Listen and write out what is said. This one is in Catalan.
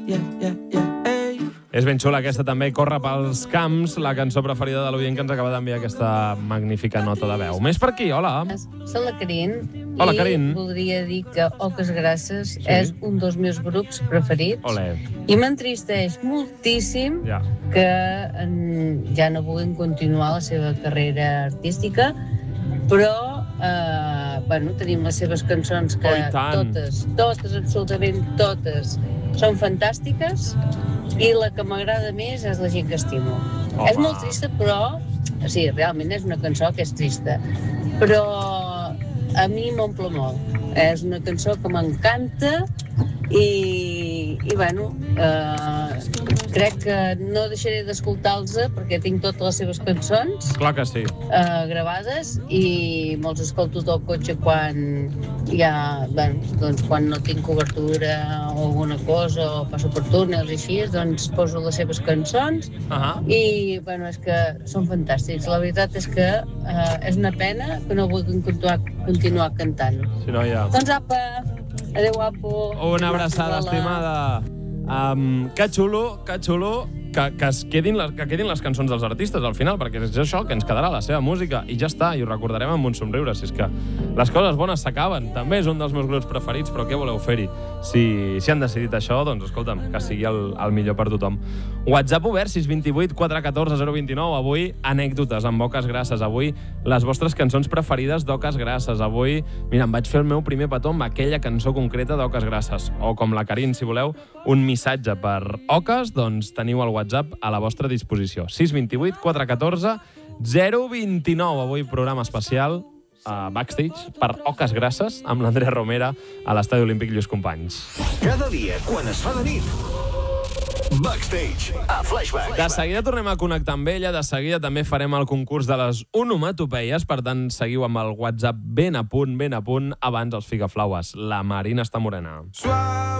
És ben xula aquesta també, Corre pels camps, la cançó preferida de l'oient que ens acaba d'enviar aquesta magnífica nota de veu. Més per aquí, hola. Soc la Carin. Hola, Carin. I voldria dir que Oques Grasses és un dels meus grups preferits. Olé. I m'entristeix moltíssim que ja no vulguin continuar la seva carrera artística, però tenim les seves cançons que totes, absolutament totes, són fantàstiques, i la que m'agrada més és La gent que estimo. Home. És molt trista, però... Sí, realment és una cançó que és trista, però a mi m'omple molt. És una cançó que m'encanta i crec que no deixaré d'escoltar-los perquè tinc totes les seves cançons. Clar que sí. Gravades, i me'ls escolto del cotxe quan quan no tinc cobertura o alguna cosa, o passo per túnels i així, doncs poso les seves cançons i és que són fantàstics. La veritat és que és una pena que no vulguin continuar cantant. Si no, ja. Doncs apa, adeu guapo. Una abraçada, estimada. Que xulo que quedin les cançons dels artistes al final, perquè és això que ens quedarà, la seva música, i ja està, i ho recordarem amb un somriure. Si és que les coses bones s'acaben. També és un dels meus grups preferits, però què voleu fer-hi? Si han decidit això, doncs escolta'm, que sigui el millor per tothom. WhatsApp obert, 628 414 029. Avui, anècdotes amb Oques Grasses. Avui, les vostres cançons preferides d'Oques Grasses. Avui, mira, em vaig fer el meu primer petó amb aquella cançó concreta d'Oques Grasses. O com la Carin, si voleu, un missatge per Oques, doncs teniu el WhatsApp a la vostra disposició. 628 414 029. Avui programa especial Backstage per Oques Grasses amb l'Andrea Romera a l'Estadi Olímpic Lluís Companys. Cada dia, quan es fa de nit, Backstage a Flashback. De seguida tornem a connectar amb ella, de seguida també farem el concurs de les onomatopeies, per tant, seguiu amb el WhatsApp ben a punt, abans els figaflaues. La Marina està morena.